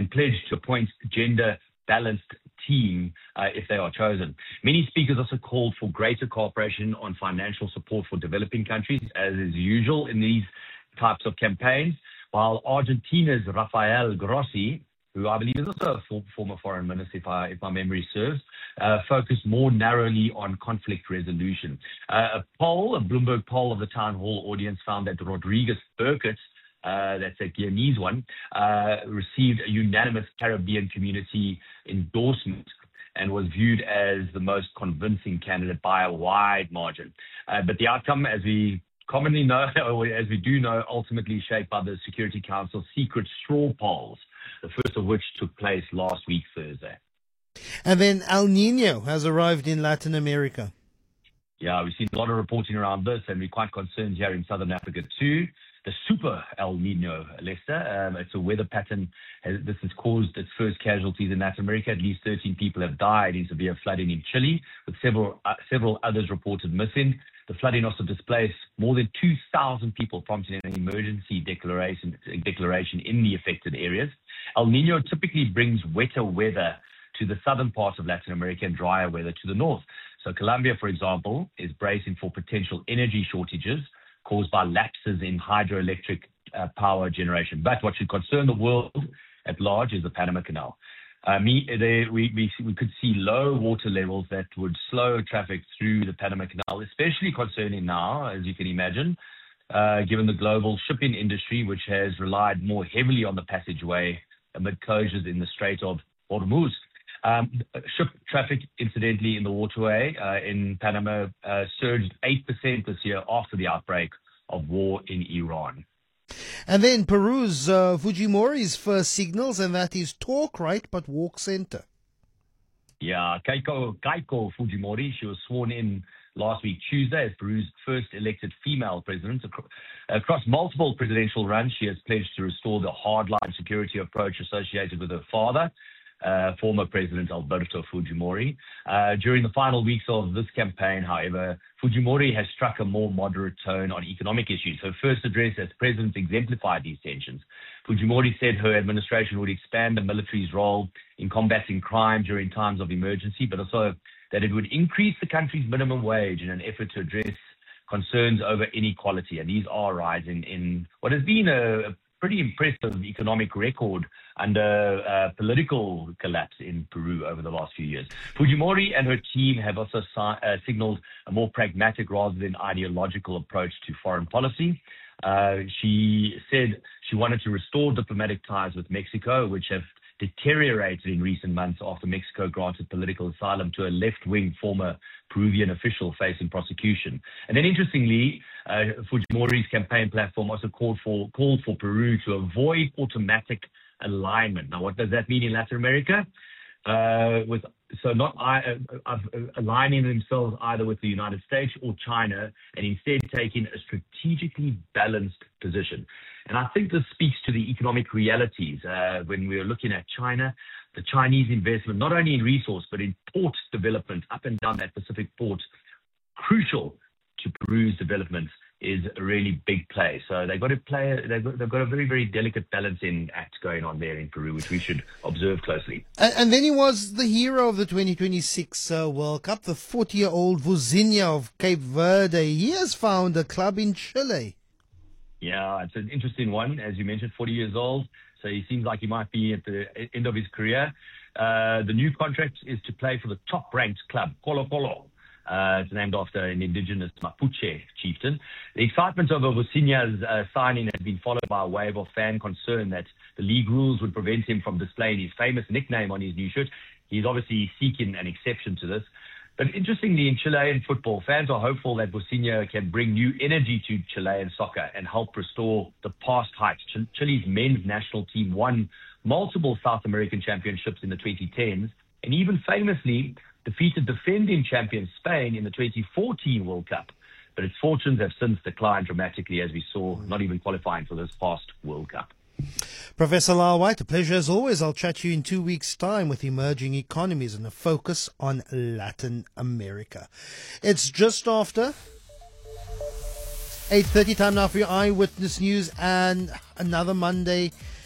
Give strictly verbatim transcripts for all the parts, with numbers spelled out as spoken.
and pledged to appoint gender balanced team uh, if they are chosen. Many speakers also called for greater cooperation on financial support for developing countries, as is usual in these types of campaigns, while Argentina's Rafael Grossi, who I believe is also a former foreign minister, if, I, if my memory serves, uh, focused more narrowly on conflict resolution. Uh, a poll, a Bloomberg poll of the town hall audience found that Rodriguez Burkett, uh, that's a Guyanese one, uh, received a unanimous Caribbean community endorsement and was viewed as the most convincing candidate by a wide margin. Uh, but the outcome, as we commonly know, or as we do know, ultimately shaped by the Security Council's secret straw polls, the first of which took place last week, Thursday. And then El Nino has arrived in Latin America. Yeah, we've seen a lot of reporting around this, and we're quite concerned here in Southern Africa too. The super El Nino, Lester, um, it's a weather pattern. Has, this has caused its first casualties in Latin America. At least thirteen people have died in severe flooding in Chile, with several uh, several others reported missing. The flooding also displaced more than two thousand people, prompting an emergency declaration, declaration in the affected areas. El Nino typically brings wetter weather to the southern parts of Latin America and drier weather to the north. So Colombia, for example, is bracing for potential energy shortages caused by lapses in hydroelectric uh, power generation. But what should concern the world at large is the Panama Canal. Uh, me, they, we, we, we could see low water levels that would slow traffic through the Panama Canal, especially concerning now, as you can imagine, uh, given the global shipping industry, which has relied more heavily on the passageway amid closures in the Strait of Hormuz. Um, ship traffic, incidentally, in the waterway uh, in Panama uh, surged eight percent this year after the outbreak of war in Iran. And then Peru's uh, Fujimori's first signals, and that is talk right, but walk center. Yeah, Keiko, Keiko Fujimori, she was sworn in last week, Tuesday, as Peru's first elected female president. Across multiple presidential runs, she has pledged to restore the hardline security approach associated with her father, Uh, former President Alberto Fujimori. Uh, during the final weeks of this campaign, however, Fujimori has struck a more moderate tone on economic issues. Her first address as president exemplified these tensions. Fujimori said her administration would expand the military's role in combating crime during times of emergency, but also that it would increase the country's minimum wage in an effort to address concerns over inequality. And these are rising in what has been a, a pretty impressive economic record under uh, political collapse in Peru over the last few years. Fujimori and her team have also si- uh, signaled a more pragmatic rather than ideological approach to foreign policy. Uh, she said she wanted to restore diplomatic ties with Mexico, which have deteriorated in recent months after Mexico granted political asylum to a left-wing former Peruvian official facing prosecution. And then interestingly, uh, Fujimori's campaign platform also called for, called for Peru to avoid automatic alignment. Now, what does that mean in Latin America? Uh, with so not uh, uh, aligning themselves either with the United States or China, and instead taking a strategically balanced position. And I think this speaks to the economic realities uh, when we're looking at China, the Chinese investment, not only in resource, but in port development up and down that Pacific port, crucial to Peru's development, is a really big play. So they've got to play, they've got, they've got a very, very delicate balancing act going on there in Peru, which we should observe closely. And, and then he was the hero of the twenty twenty-six uh, World Cup, the forty-year-old Vuzinha of Cape Verde. He has found a club in Chile. Yeah, it's an interesting one. As you mentioned, forty years old. So he seems like he might be at the end of his career. Uh, the new contract is to play for the top-ranked club, Colo Colo. Uh, it's named after an indigenous Mapuche chieftain. The excitement over Vuzinha's uh, signing has been followed by a wave of fan concern that the league rules would prevent him from displaying his famous nickname on his new shirt. He's obviously seeking an exception to this. But interestingly, in Chilean football, fans are hopeful that Vuzinha can bring new energy to Chilean soccer and help restore the past heights. Ch- Chile's men's national team won multiple South American championships in the twenty tens and even famously defeated defending champion Spain in the twenty fourteen World Cup. But its fortunes have since declined dramatically, as we saw, not even qualifying for this past World Cup. Professor Lyle White, a pleasure as always. I'll chat to you in two weeks' time with emerging economies and a focus on Latin America. It's just after eight thirty, time now for your Eyewitness News, and another Monday,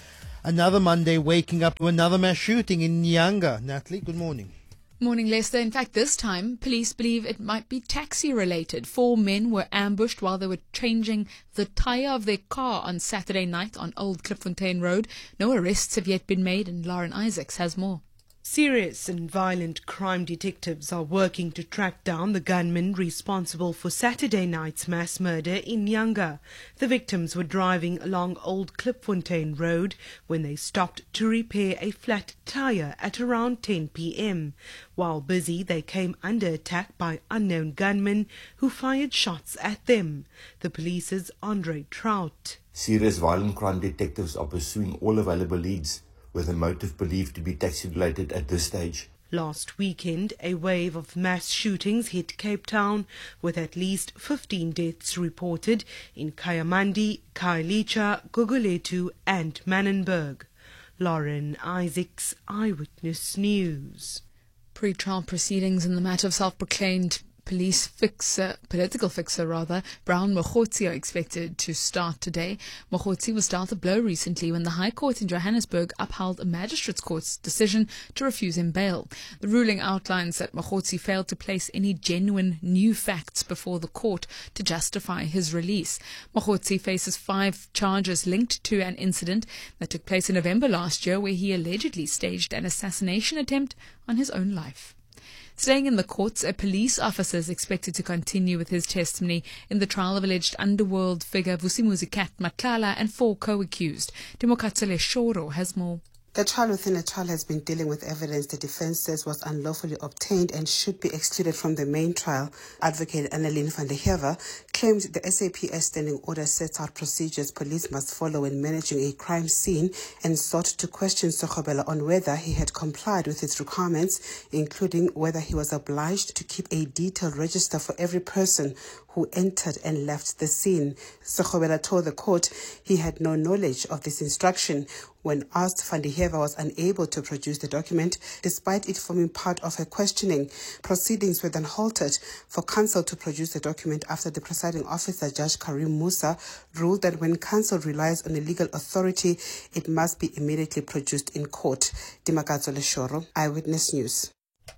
Another Monday waking up to another mass shooting in Nyanga. Natalie, good morning. Morning, Lester. In fact, this time, police believe it might be taxi-related. Four men were ambushed while they were changing the tyre of their car on Saturday night on Old Klipfontein Road. No arrests have yet been made, and Lauren Isaacs has more. Serious and violent crime detectives are working to track down the gunmen responsible for Saturday night's mass murder in Nyanga. The victims were driving along Old Klipfontein Road when they stopped to repair a flat tyre at around ten p.m. While busy, they came under attack by unknown gunmen who fired shots at them. The police's Andre Trout. Serious violent crime detectives are pursuing all available leads, with a motive believed to be taxi-related at this stage. Last weekend, a wave of mass shootings hit Cape Town, with at least fifteen deaths reported in Kayamandi, Khayelitsha, Gugulethu and Manenberg. Lauren Isaacs, Eyewitness News. Pre-trial proceedings in the matter of self-proclaimed police fixer, political fixer rather, Brown Mogotsi are expected to start today. Mogotsi was dealt a blow recently when the High Court in Johannesburg upheld a magistrate's court's decision to refuse him bail. The ruling outlines that Mogotsi failed to place any genuine new facts before the court to justify his release. Mogotsi faces five charges linked to an incident that took place in November last year where he allegedly staged an assassination attempt on his own life. Staying in the courts, a police officer is expected to continue with his testimony in the trial of alleged underworld figure Vusimuzi Cat Matlala and four co-accused. Demokatsele Shoro has more. The trial within a trial has been dealing with evidence the defense says was unlawfully obtained and should be excluded from the main trial. Advocate Annelien van der Heever claimed the S A P S standing order sets out procedures police must follow when managing a crime scene and sought to question Sekgobela on whether he had complied with its requirements, including whether he was obliged to keep a detailed register for every person who entered and left the scene. Sekgobela told the court he had no knowledge of this instruction. When asked, van der Heever was unable to produce the document despite it forming part of her questioning. Proceedings were then halted for counsel to produce the document after the presiding officer, Judge Karim Musa, ruled that when counsel relies on a legal authority, it must be immediately produced in court. Demokatsele Shoro, Eyewitness News.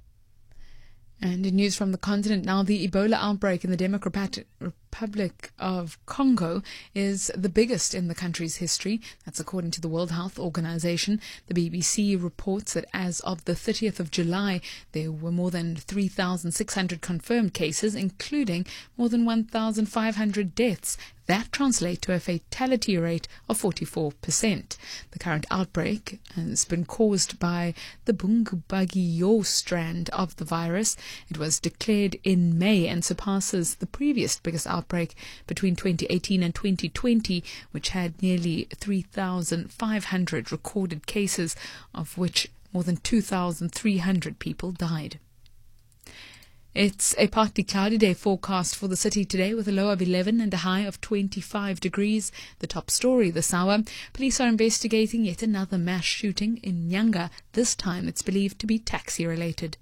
And in news from the continent now, the Ebola outbreak in the Democratic Republic of Congo is the biggest in the country's history. That's according to the World Health Organization. The B B C reports that as of the thirtieth of July, there were more than three thousand six hundred confirmed cases, including more than one thousand five hundred deaths. That translates to a fatality rate of forty-four percent. The current outbreak has been caused by the Bundibugyo strand of the virus. It was declared in May and surpasses the previous biggest outbreak between twenty eighteen and twenty twenty, which had nearly three thousand five hundred recorded cases, of which more than two thousand three hundred people died. It's a partly cloudy day forecast for the city today with a low of eleven and a high of twenty-five degrees. The top story this hour, police are investigating yet another mass shooting in Nyanga. This time it's believed to be taxi-related.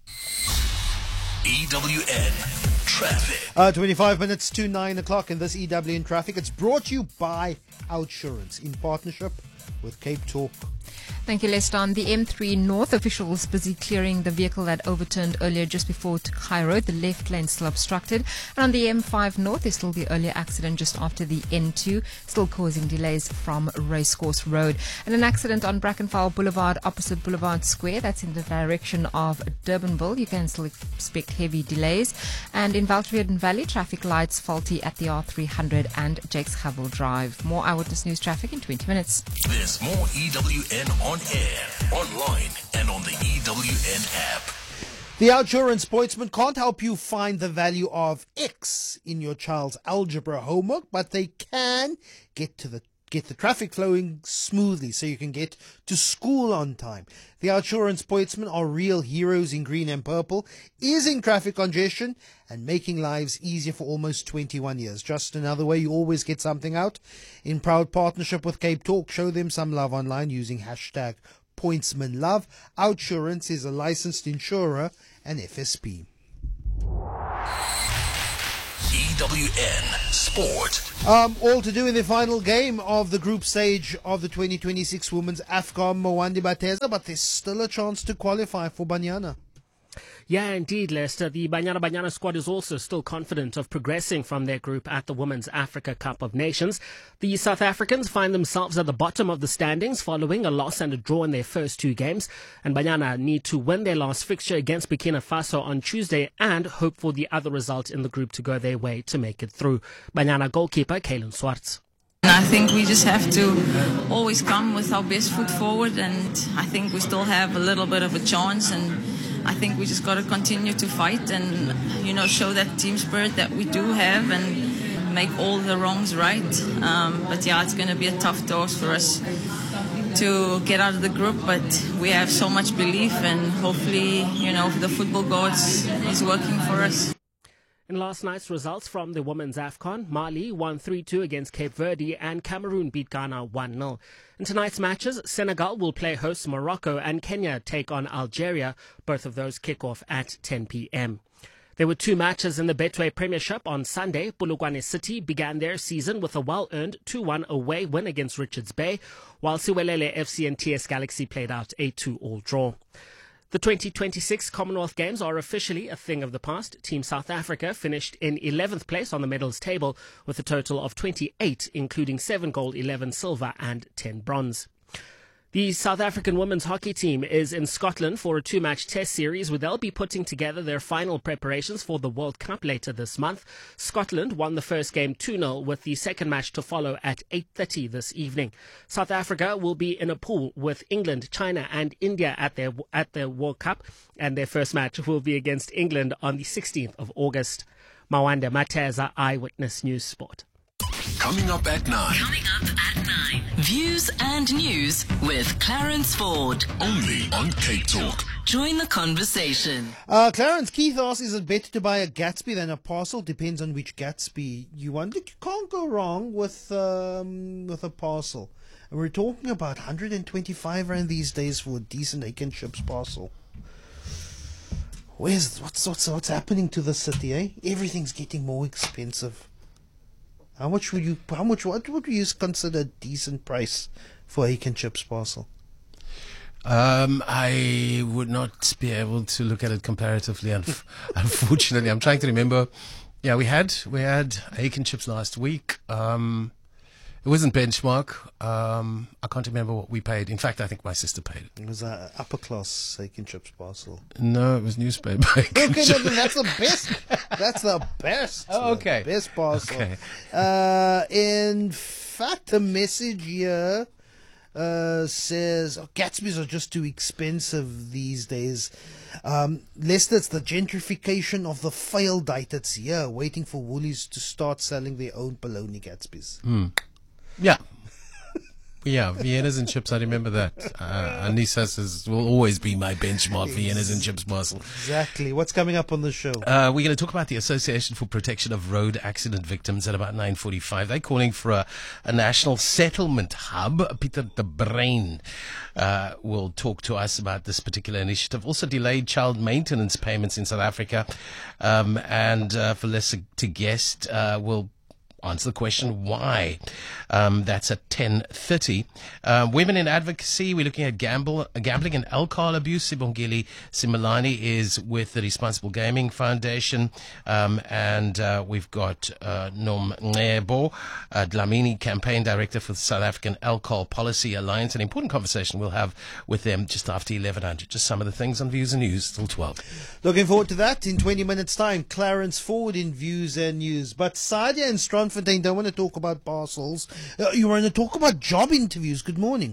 E W N Traffic. Uh, twenty-five minutes to nine o'clock in this E W N Traffic. It's brought to you by Outsurance in partnership with Cape Talk. Thank you, Lester. On the M three North, officials busy clearing the vehicle that overturned earlier just before Tukhai Road. The left lane still obstructed. And on the M five North, there's still the earlier accident just after the N two, still causing delays from Racecourse Road. And an accident on Brackenfell Boulevard opposite Boulevard Square. That's in the direction of Durbanville. You can still expect heavy delays. And in Valtreden Valley, traffic lights faulty at the R three hundred and Jakes Havel Drive. More Eyewitness News traffic in twenty minutes. There's more E W N on air, online, and on the E W N app. The Outsurance Sportsman can't help you find the value of X in your child's algebra homework, but they can get to the get the traffic flowing smoothly so you can get to school on time. The Outsurance Sportsmen are real heroes in green and purple, easing traffic congestion and making lives easier for almost twenty-one years. Just another way you always get something out. In proud partnership with Cape Talk, show them some love online using hashtag PointsmanLove. Outsurance is a licensed insurer and F S P. E W N Sport. Um, all to do in the final game of the group stage of the twenty twenty-six Women's AFCON Mwandi Bateza, but there's still a chance to qualify for Banyana. Yeah, indeed, Lester. The Banyana Banyana squad is also still confident of progressing from their group at the Women's Africa Cup of Nations. The South Africans find themselves at the bottom of the standings following a loss and a draw in their first two games. And Banyana need to win their last fixture against Burkina Faso on Tuesday and hope for the other result in the group to go their way to make it through. Banyana goalkeeper Kaylin Swartz. I think we just have to always come with our best foot forward, and I think we still have a little bit of a chance, and I think we just got to continue to fight and, you know, show that team spirit that we do have and make all the wrongs right. Um, but yeah, it's going to be a tough task for us to get out of the group, but we have so much belief, and hopefully, you know, the football gods is working for us. In last night's results from the Women's AFCON, Mali won three two against Cape Verde and Cameroon beat Ghana one nil. In tonight's matches, Senegal will play host Morocco and Kenya take on Algeria. Both of those kick off at ten p.m. There were two matches in the Betway Premiership on Sunday. Polokwane City began their season with a well-earned two one away win against Richards Bay, while Siwelele F C and T S Galaxy played out a two all draw. The twenty twenty-six Commonwealth Games are officially a thing of the past. Team South Africa finished in eleventh place on the medals table with a total of twenty-eight, including seven gold, eleven silver and ten bronze. The South African women's hockey team is in Scotland for a two-match test series where they'll be putting together their final preparations for the World Cup later this month. Scotland won the first game two nil with the second match to follow at eight thirty this evening. South Africa will be in a pool with England, China and India at their at their World Cup, and their first match will be against England on the sixteenth of August. Mwandi Bateza, Eyewitness News Sport. Coming up at nine. Coming up at nine. Views and news with Clarence Ford. Only on Cape Talk. Join the conversation. Uh, Clarence, Keith asks, is it better to buy a Gatsby than a parcel? Depends on which Gatsby you want. Look, you can't go wrong with um, with a parcel. And we're talking about one hundred twenty-five rand these days for a decent egg and chips parcel. Where's what's what's what's happening to the city? Eh, everything's getting more expensive. How much would you? How much? What would you consider a decent price for egg and chips parcel? Um, I would not be able to look at it comparatively. Unf- unfortunately, I'm trying to remember. Yeah, we had we had egg and chips last week. Um, it wasn't benchmark. Um, I can't remember what we paid. In fact, I think my sister paid it. It was an upper class egg and chips parcel. No, it was newspaper. Okay, no, that's the best. That's the best. Oh, okay. The best parcel. Okay. Uh, in fact, the message here uh, says oh, Gatsby's are just too expensive these days. Um, Lester, it's the gentrification of the fail date. It's here, waiting for Woolies to start selling their own bologna Gatsby's. Mm. Yeah. Yeah, Vienna's and chips, I remember that. Uh, Anissa says, will always be my benchmark, Vienna's and chips parcel. Exactly. What's coming up on the show? Uh, we're going to talk about the Association for Protection of Road Accident Victims at about nine forty-five. They're calling for a, a national settlement hub. Peter de Bruin uh, will talk to us about this particular initiative. Also delayed child maintenance payments in South Africa. Um, and uh, for Lester to guest, uh, will answer the question why. Um, that's at ten thirty. Uh, women in advocacy, we're looking at gamble, gambling and alcohol abuse. Sibongile Similani is with the Responsible Gaming Foundation. Um, and uh, we've got uh, Nom Ngebo, uh, Dlamini, Campaign Director for the South African Alcohol Policy Alliance. An important conversation we'll have with them just after eleven hundred. Just some of the things on Views and News till twelve. Looking forward to that in twenty minutes' time. Clarence Ford in Views and News. But Sadia and Strandfontein don't want to talk about parcels. Uh, you want to talk about job interviews. Good morning.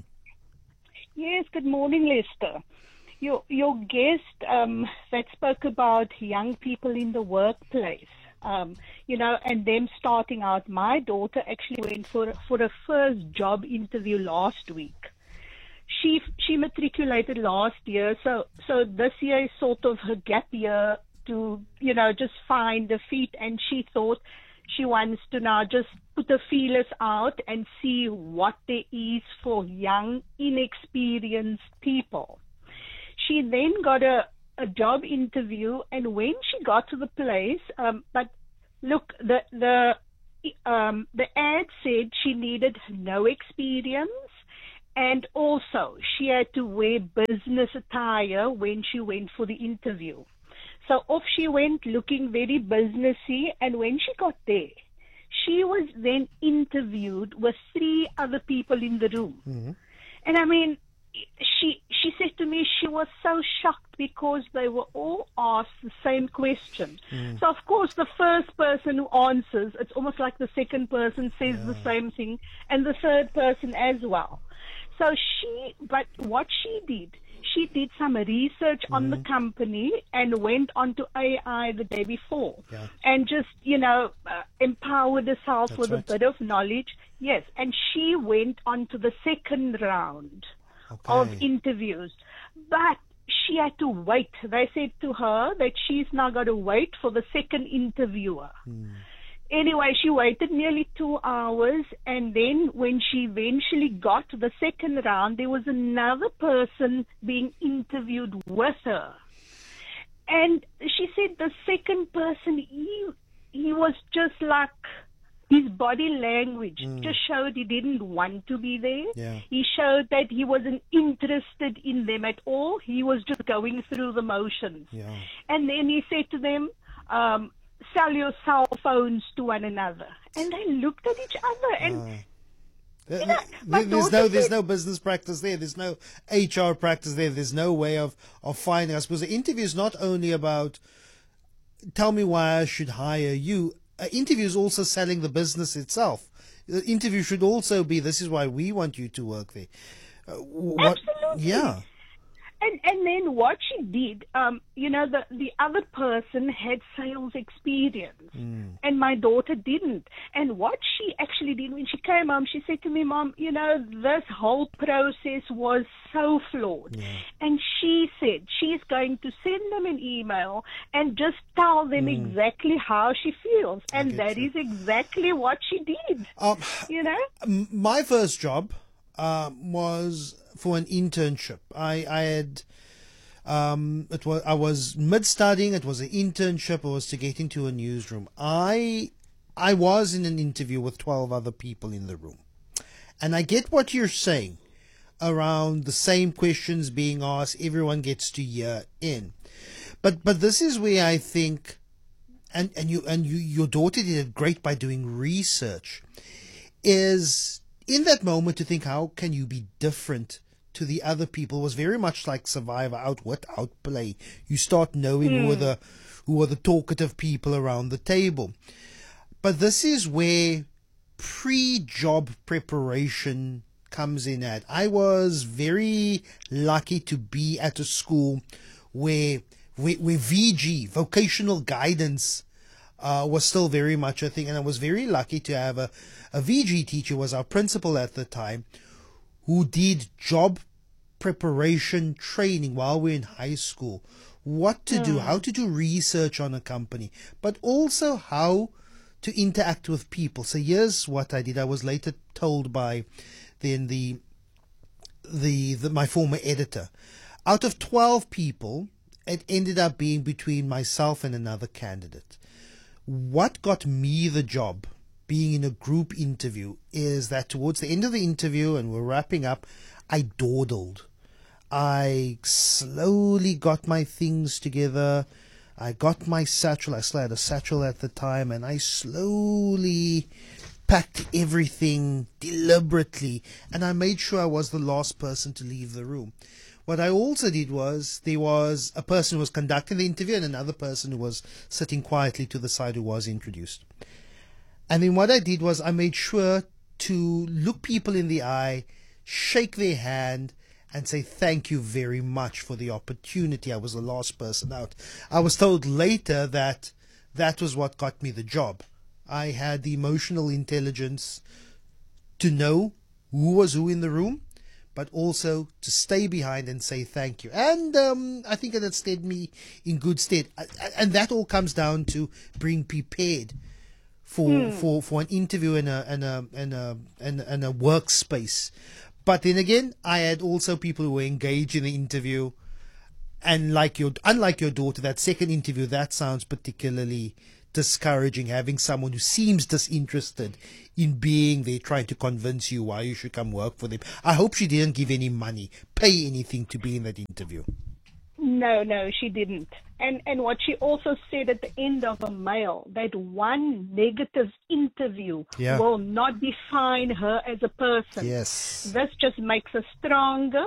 Yes, good morning, Lester. Your your guest um, that spoke about young people in the workplace, um, you know, and them starting out. My daughter actually went for for a first job interview last week. She she matriculated last year, so so this year is sort of her gap year to, you know, just find the feet, and she thought she wants to now just put the feelers out and see what there is for young, inexperienced people. She then got a, a job interview, and when she got to the place, um, but look, the the um, the ad said she needed no experience, and also she had to wear business attire when she went for the interview. So off she went looking very businessy, and when she got there, she was then interviewed with three other people in the room. Mm-hmm. And I mean, she she said to me she was so shocked because they were all asked the same question. Mm. So of course the first person who answers, it's almost like the second person says Yeah. the same thing, and the third person as well. So she, but what she did, she did some research on the company and went onto A I the day before, Yeah. and just, you know, uh, empowered herself That's with right. a bit of knowledge. Yes, and she went on to the second round of Okay. interviews. But she had to wait. They said to her that she's now got to wait for the second interviewer. Anyway, she waited nearly two hours, and then when she eventually got to the second round, there was another person being interviewed with her. And she said the second person, he, he was just like, his body language just showed he didn't want to be there. Yeah. He showed that he wasn't interested in them at all. He was just going through the motions. Yeah. And then he said to them, um, sell your cell phones to one another. And they looked at each other and Uh, there- you know, my there- there's daughter no there's said- no business practice there. There's no H R practice there. There's no way of, of finding us. Because the interview is not only about tell me why I should hire you. An interview is also selling the business itself. The interview should also be this is why we want you to work there. Uh, what, Absolutely. Yeah. And and then what she did, um, you know, the the other person had sales experience, and my daughter didn't. And what she actually did when she came home, she said to me, "Mom, you know, this whole process was so flawed." And she said she's going to send them an email and just tell them exactly how she feels, and get that you. is exactly what she did. Um, You know. M- my first job um, was for an internship. I, I had um, it was I was mid studying. It was an internship. It was to get into a newsroom. I I was in an interview with twelve other people in the room, and I get what you're saying around the same questions being asked. Everyone gets to hear in, but but this is where I think. And, and you and you your daughter did it great by doing research. Is in that moment to think how can you be different to the other people was very much like Survivor, outwit, outplay. You start knowing who are the who are the talkative people around the table. But this is where pre-job preparation comes in at. I was very lucky to be at a school where where, where V G, vocational guidance, uh, was still very much a thing. And I was very lucky to have a, a V G teacher, was our principal at the time, who did job preparation training while we we're in high school. What to do, how to do research on a company, but also how to interact with people. So here's what I did. I was later told by then the, the, the my former editor, out of twelve people, it ended up being between myself and another candidate. What got me the job, being in a group interview, is that towards the end of the interview, and we're wrapping up, I dawdled. I slowly got my things together. I got my satchel. I still had a satchel at the time, and I slowly packed everything deliberately, and I made sure I was the last person to leave the room. What I also did was, there was a person who was conducting the interview and another person who was sitting quietly to the side who was introduced. And then what I did was I made sure to look people in the eye, shake their hand, and say thank you very much for the opportunity. I was the last person out. I was told later that that was what got me the job. I had the emotional intelligence to know who was who in the room, but also to stay behind and say thank you. And um, I think that stood me in good stead. And that all comes down to being prepared for Hmm. for, for an interview in a in a in a in, in a workspace. But then again, I had also people who were engaged in the interview, and like your unlike your daughter, that second interview, that sounds particularly discouraging having someone who seems disinterested in being there, trying to convince you why you should come work for them. I hope she didn't give any money, pay anything to be in that interview. No, no, she didn't. And and what she also said at the end of a mail, that one negative interview Yeah. will not define her as a person. Yes. This just makes her stronger.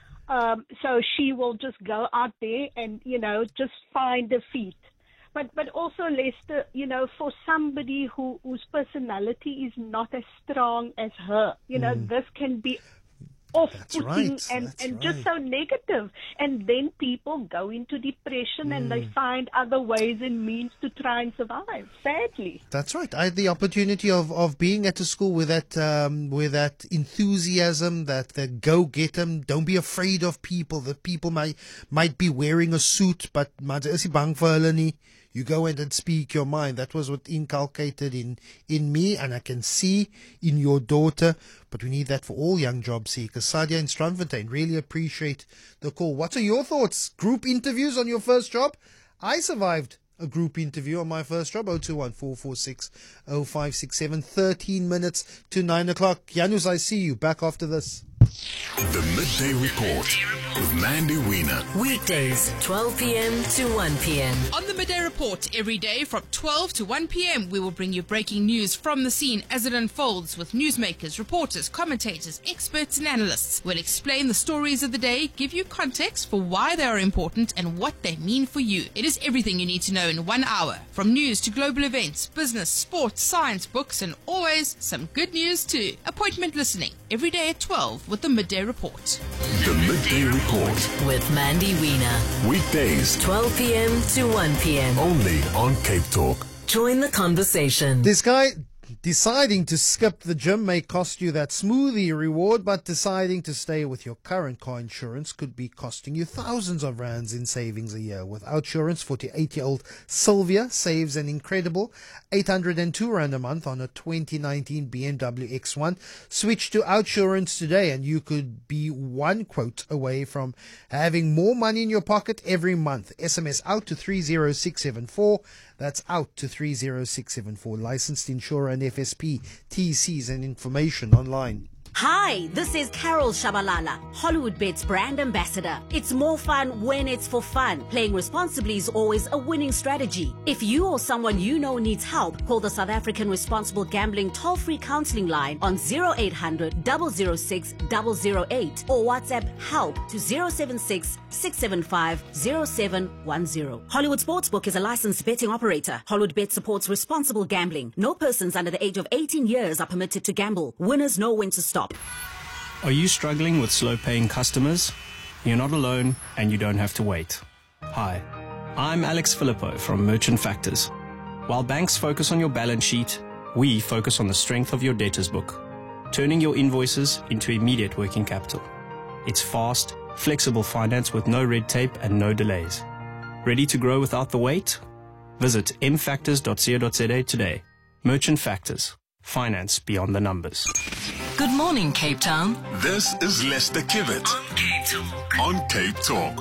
Um, so she will just go out there and, you know, just find her feet. But but also, Lester, you know, for somebody who whose personality is not as strong as her, you know, Mm. this can be off-putting right, and, that's and just right. so negative. And then people go into depression and they Mm. find other ways and means to try and survive, sadly. That's right. I had the opportunity of, of being at a school with that um, with that enthusiasm, that the go get 'em. Don't be afraid of people. That people might might be wearing a suit, but maar is nie bang vir hulle nie. You go in and speak your mind. That was what inculcated in, in me, and I can see in your daughter. But we need that for all young job seekers. Sadia in Strandfontein, really appreciate the call. What are your thoughts? Group interviews on your first job? I survived a group interview on my first job. oh two one, four four six, oh five six seven. thirteen minutes to nine o'clock. Janus, I see you. Back after this. The Midday Report with Mandy Wiener. Weekdays, twelve p.m. to one p.m. On the Midday Report, every day from twelve to one p.m, we will bring you breaking news from the scene as it unfolds with newsmakers, reporters, commentators, experts and analysts. We'll explain the stories of the day, give you context for why they are important and what they mean for you. It is everything you need to know in one hour, from news to global events, business, sports, science, books and always some good news too. Appointment listening every day at twelve with the Midday Report. The Midday Report with Mandy Wiener. Weekdays, twelve p.m. to one p.m. only on Cape Talk. Join the conversation. This guy deciding to skip the gym may cost you that smoothie reward, but deciding to stay with your current car insurance could be costing you thousands of rands in savings a year. With Outsurance, forty-eight-year-old Sylvia saves an incredible eight hundred two rand a month on a twenty nineteen B M W X one. Switch to Outsurance today and you could be one quote away from having more money in your pocket every month. S M S out to three zero six seven four. That's out to three zero six seven four. Licensed insurer and F S P. T Cs and information online. Hi, this is Carol Shabalala, Hollywood Bet's brand ambassador. It's more fun when it's for fun. Playing responsibly is always a winning strategy. If you or someone you know needs help, call the South African Responsible Gambling toll-free counseling line on zero eight hundred, zero zero six, zero zero eight or WhatsApp help to zero seven six, six seven five, zero seven one zero. Hollywood Sportsbook is a licensed betting operator. Hollywood Bet supports responsible gambling. No persons under the age of eighteen years are permitted to gamble. Winners know when to stop. Are you struggling with slow-paying customers? You're not alone, and you don't have to wait. Hi, I'm Alex Filippo from Merchant Factors. While banks focus on your balance sheet, we focus on the strength of your debtors book, turning your invoices into immediate working capital. It's fast, flexible finance with no red tape and no delays. Ready to grow without the wait? Visit m factors dot co dot za today. Merchant Factors. Finance beyond the numbers. Good morning, Cape Town. This is Lester Kibbet on Cape Talk. On Cape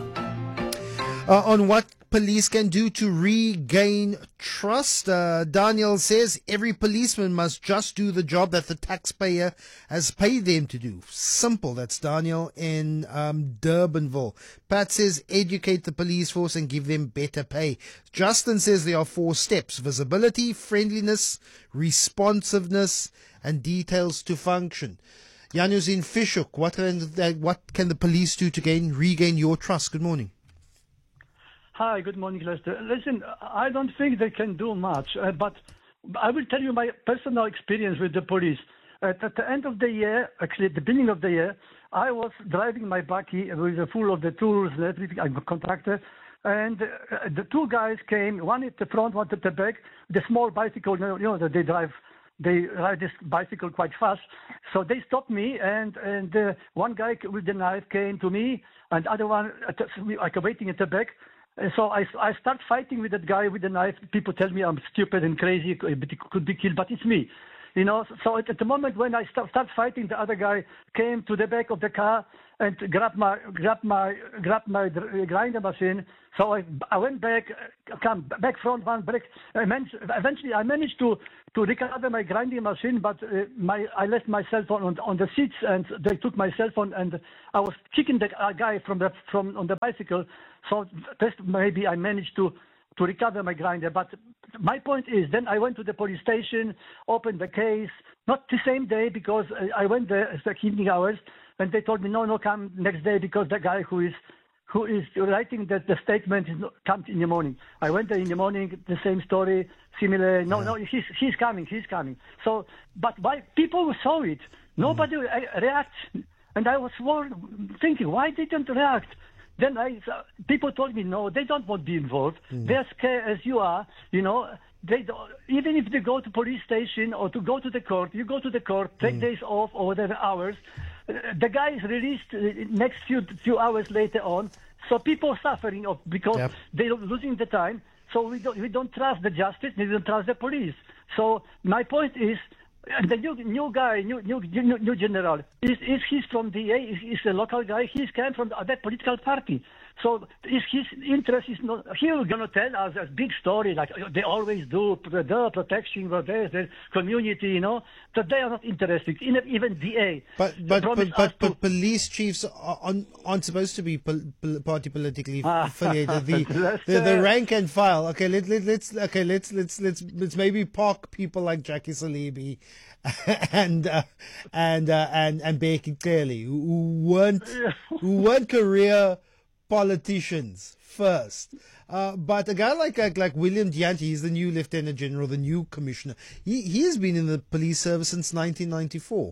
Talk. Uh, on what police can do to regain trust, uh, Daniel says every policeman must just do the job that the taxpayer has paid them to do. Simple. That's Daniel in um, Durbanville. Pat says educate the police force and give them better pay. Justin says there are four steps: visibility, friendliness, responsiveness, and details to function. Janus in Fishhoek, what can, what can the police do to gain regain your trust? Good morning. Hi, good morning, Lester. Listen, I don't think they can do much, uh, but I will tell you my personal experience with the police. At, at the end of the year, actually at the beginning of the year, I was driving my bakkie with a full of the tools and everything. I'm a contractor. And uh, the two guys came, one at the front, one at the back, the small bicycle, you know, you know that they drive They ride this bicycle quite fast. So they stopped me, and, and uh, one guy with the knife came to me, and the other one, uh, like waiting at the back. And so I, I start fighting with that guy with the knife. People tell me I'm stupid and crazy, it could be killed, but it's me. You know, so at, at the moment when I start, start fighting, the other guy came to the back of the car and grabbed my grabbed my grabbed my grinder machine. So I, I went back, come back front one break. I managed, eventually, I managed to to recover my grinding machine, but uh, my I left my cell phone on, on the seats, and they took my cell phone, and I was kicking the uh, guy from the from on the bicycle. So just maybe I managed to. to recover my grinder. But my point is, then I went to the police station, opened the case, not the same day, because I went there at the evening hours, and they told me, no, no, come next day, because the guy who is who is writing the, the statement is not, comes in the morning. I went there in the morning, the same story, similar, no, no, he's, he's coming, he's coming. So, but why people saw it, nobody mm. reacts, and I was thinking, why didn't react? Then I, uh, people told me, no, they don't want to be involved. Mm. They're scared as you are, you know. They don't, even if they go to police station or to go to the court, you go to the court, take mm. days off or whatever hours. Uh, the guy is released uh, next few few hours later on. So people are suffering of, because yep. they're losing the time. So we don't, we don't trust the justice, we don't trust the police. So my point is, the new new guy, new new new, new general, is is he's from D A, is is a local guy. He's came from that political party. So is his interest is not. He was gonna tell us a big story like they always do, the protection, the community, you know. That they are not interested. Even D A. But but but, but, but police chiefs aren't, aren't supposed to be pol- pol- party politically affiliated. The, the the rank and file. Okay, let, let let's okay let's let's let's let's maybe park people like Jackie Salibi and uh, and uh, and and Becky Clearly, who weren't who weren't career politicians first. Uh, but a guy like, like like William Dyantyh, he's the new Lieutenant General, the new Commissioner. He he has been in the police service since nineteen ninety-four.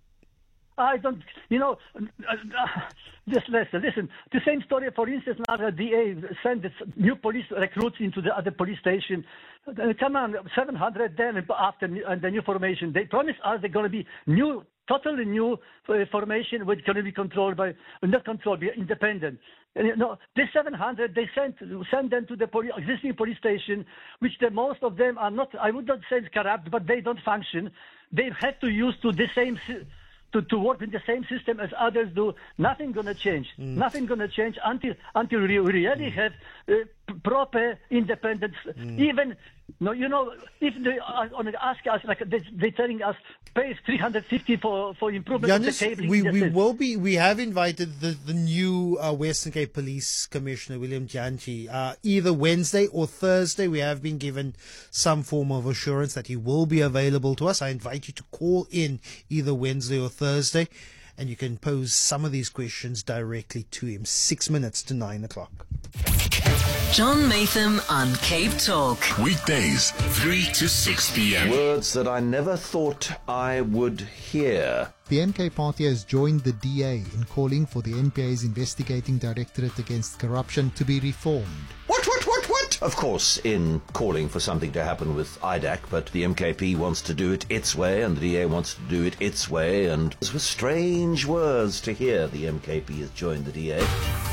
I don't, you know, uh, uh, just listen, listen. The same story, for instance, now the D A sent new police recruits into the other police station. Uh, come on, seven hundred then after uh, the new formation. They promised us they're going to be new, totally new uh, formation, which is going to be controlled by, not controlled, be independent. And, you know, this seven hundred, they sent send them to the poli- existing police station, which the most of them are not, I would not say corrupt, but they don't function. They had to use to the same... To, to work in the same system as others do. Nothing gonna change. Mm. Nothing gonna change until until we really mm. have uh, p- proper independence. Mm. Even no, you know, if they are on ask us like they, they're telling us pay three hundred fifty for for improvement Giannis, of the cabling. We we will be. We have invited the the new uh, Western Cape Police Commissioner William Dyantyh. Uh, either Wednesday or Thursday, we have been given some form of assurance that he will be available to us. I invite you to call in either Wednesday or Thursday, and you can pose some of these questions directly to him. Six minutes to nine o'clock. John Maytham on Cape Talk. Weekdays, three to six p.m. Words that I never thought I would hear. The M K Party has joined the D A in calling for the N P A's investigating directorate against corruption to be reformed. What, what, what, what? Of course, in calling for something to happen with I D A C, but the M K P wants to do it its way, and the D A wants to do it its way, and it was strange words to hear the M K P has joined the D A.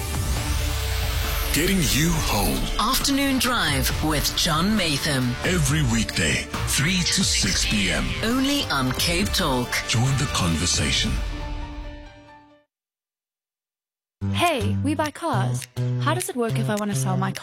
Getting you home. Afternoon Drive with John Maytham. Every weekday, three to six p.m. Only on Cape Talk. Join the conversation. Hey, we buy cars. How does it work if I want to sell my car?